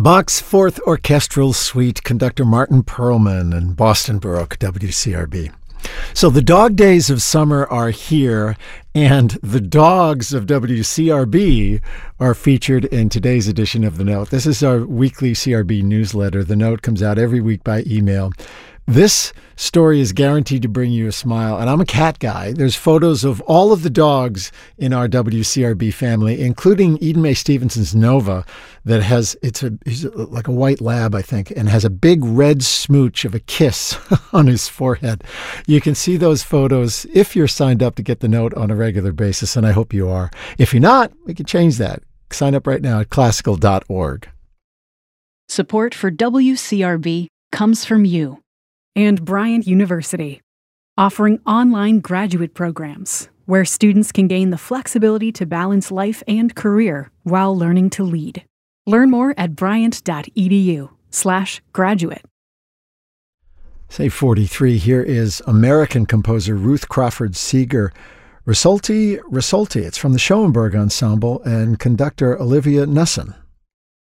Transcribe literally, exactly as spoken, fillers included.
Bach's Fourth Orchestral Suite, conductor Martin Perlman and Boston Baroque, W C R B. So the dog days of summer are here, and the dogs of W C R B are featured in today's edition of The Note. This is our weekly C R B newsletter. The Note comes out every week by email. This story is guaranteed to bring you a smile, and I'm a cat guy. There's photos of all of the dogs in our W C R B family, including Eden Mae Stevenson's Nova, that has, it's a, he's like a white lab, I think, and has a big red smooch of a kiss on his forehead. You can see those photos if you're signed up to get The Note on a regular basis, and I hope you are. If you're not, we can change that. Sign up right now at classical dot org. Support for W C R B comes from you. And Bryant University, offering online graduate programs where students can gain the flexibility to balance life and career while learning to lead. Learn more at bryant.edu slash graduate. Say forty-three, here is American composer Ruth Crawford Seeger, Risolti, Risolti. It's from the Schoenberg Ensemble, and conductor Olivia Nussin.